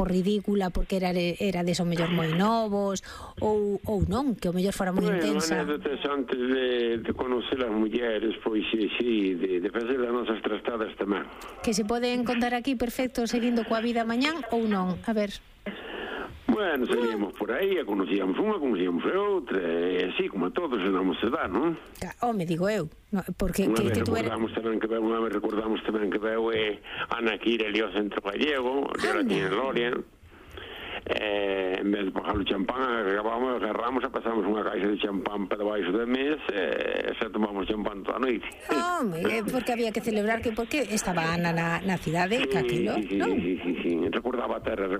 por ridícula porque erades o mellor moi novos, ou non, que o mellor fora moi intensa. Anécdotas antes de conocer as mulleres, pois sí, de facer as nosas trastadas tamén. Que se poden contar aquí perfecto seguindo coa vida mañán ou non? A ver. Bueno, salíamos por aí, conocíamos unha, conocíamos a outra, e así como a todos andamos a dar, non? Me digo eu, porque unha vez que tú recordamos tamén que veu Ana Quira ali ao Centro Gallego, que era tiña Gloria. En vez de pagar o champán, agarramos e pasamos unha caixa de champán para debaixo da mesa e xa tomamos champán toda a noite. Porque había que celebrar porque estaba Ana na cidade, aquilo, non? Sí, recordaba a terra.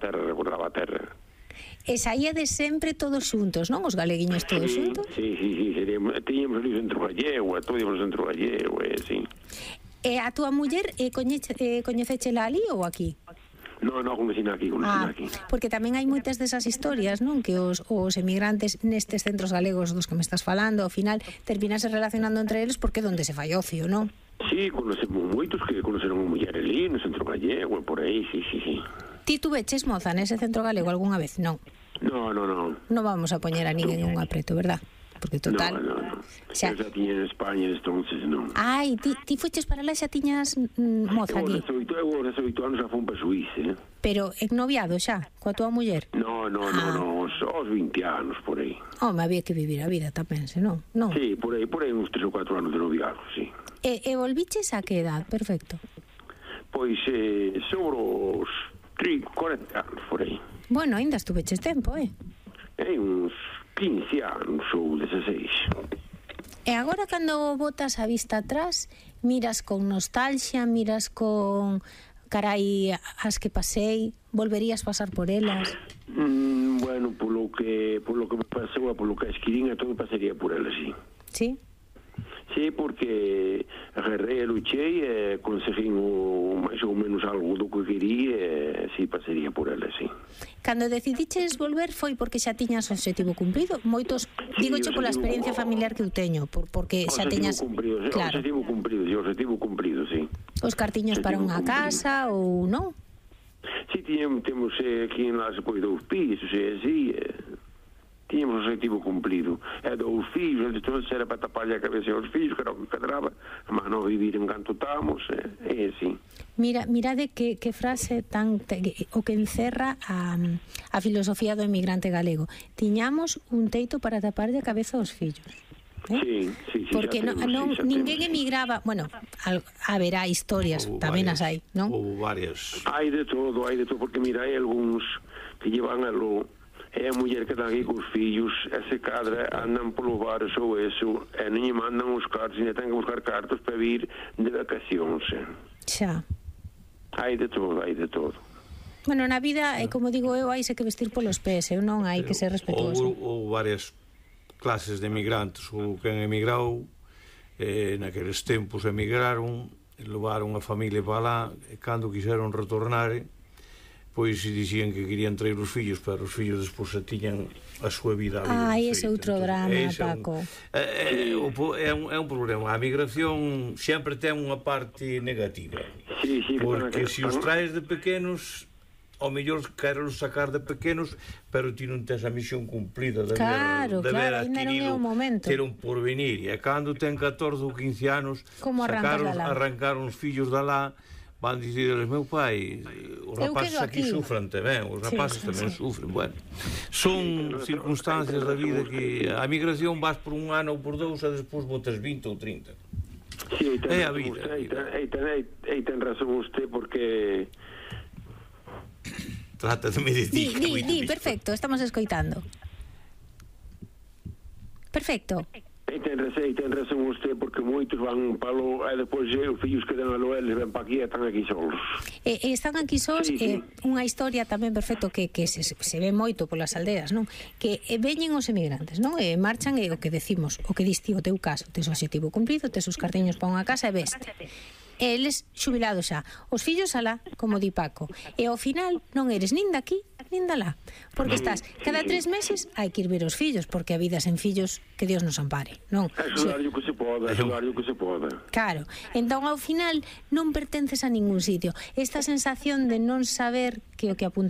E saíades sempre todos xuntos, non? Os galeguiños todos xuntos? Sí, tiñamos ali o Centro Gallego, todos íamos ao Centro Gallego, sí. E a túa muller coñecéchela ali ou aquí? Non, conocina aquí. Porque tamén hai moitas desas historias, non? Que os emigrantes nestes centros galegos dos que me estás falando, ao final terminase relacionando entre eles porque é onde se fai ocio, non? Sí, conocemos moitos que conoceron a muller ali no Centro Gallego, por aí, sí. Ti tuveches moza nese centro galego algunha vez, non? No. Non vamos a poñer a ninguén en un apreto, verdad? Porque total... No. Xa tiña en España, entonces non. Ai, ti fuches para lá xa tiñas moza aquí? Eu aos 18 anos xa fun para Suíça. Pero ennoviado xa, coa túa muller? No, aos 20 anos, por aí. Había que vivir a vida tamén, senón, non? Sí, por aí uns 3 ou 4 anos de noviado, sí. E volviches a que edad? Perfecto. Pois sobre os 40 anos, por aí. Bueno, ainda estuveches tempo, uns 15 anos ou 16. E agora cando botas a vista atrás, miras con nostalgia, miras con carai as que pasei, volverías pasar por elas? Bueno, polo que me pasou e polo que esquirín, todo pasaría por elas, sí. Sí? Sí, porque agarrei e luchei e conseguín máis ou menos algo do que quería e sí, pasaría por ela, sí. Cando decidiches volver foi porque xa tiñas o objetivo cumprido? Moitos, digoche pola experiencia familiar que eu teño, porque xa tiñas... Claro. O objetivo cumprido, sí. Os cartiños para unha casa ou non? Sí, temos aquí en las pois 2 pisos e así... Tínhamos o objetivo cumprido. E 2 fillos, entón era para taparlle a cabeza aos fillos, que era o que cadraba, mas non vivir en canto estamos, é así. Mirade que frase o que encerra a filosofía do emigrante galego. Tiñamos un teito para taparlle a cabeza aos fillos. Sí. Porque ninguén emigraba, bueno, haberá historias, tamén as hai, non? Houve varias. Hai de todo, porque mira, hai algúns que llevan algo... É a muller que está aquí cos fillos, e se cadra andan polo bares ou eso, e non lle mandan os cartos, e ten que buscar cartos para vir de vacacións. Xa. Hai de todo. Bueno, na vida, como digo eu, haise que vestir polos pés, non hai que ser respetuoso. Houve varias clases de emigrantes, ou que han emigrado, naqueles tempos emigraron, levaron a familia para lá, e cando quixeron retornar, pois dicían que querían traer os fillos, pero os fillos despois tiñan a súa vida ali. Ese outro drama, Paco. É un problema. A migración sempre ten unha parte negativa. Sí, porque se os traes de pequenos, ao mellor querelos sacar de pequenos, pero ti non tes a misión cumplida de haber adquirido, ter un porvenir. E cando ten 14 ou 15 anos, arrancar uns fillos da lá, van dicirles, meu pai, os rapaces aquí sufran tamén, os rapaces tamén sufren. Bueno, son circunstancias da vida que a migración vas por un ano ou por 2 e despois botas 20 ou 30. É a vida. Aí ten razón usted, porque... Trata de me dicir. Di, perfecto, estamos escoitando. Perfecto. E ten razón usted, porque moitos van palo e depois os fillos quedan alo, eles ven para aquí e están aquí solos. Están aquí solos, unha historia tamén perfecto que se ve moito polas aldeas, non? Que veñen os emigrantes, non? E marchan, e o que decimos, o que diste o teu caso, tes o objetivo cumprido, tes os carteños para unha casa e veste. Eles xubilados xa, os fillos alá, como di Paco, e ao final non eres nin daqui nin dalá, porque estás cada 3 meses hai que ir ver os fillos, porque a vida sen fillos que Dios nos ampare, non? Axudar o que se poda. Claro, entón ao final non pertences a ningún sitio. Esta sensación de non saber que o que apuntamos